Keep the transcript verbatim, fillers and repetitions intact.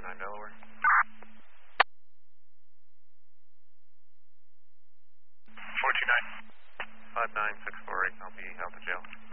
two nine Delaware. four two nine. five nine six four eight, I'll be out to jail.